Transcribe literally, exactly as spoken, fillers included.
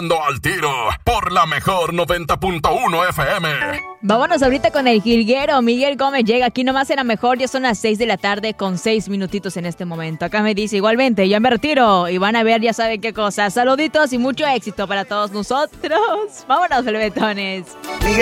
Al tiro por la mejor noventa punto uno F M. Vámonos ahorita con el jilguero. Miguel Gómez llega aquí nomás en la mejor. Ya son las seis de la tarde con seis minutitos en este momento. Acá me dice igualmente, ya me retiro. Y van a ver, ya saben qué cosa. Saluditos y mucho éxito para todos nosotros. Vámonos, felbetones.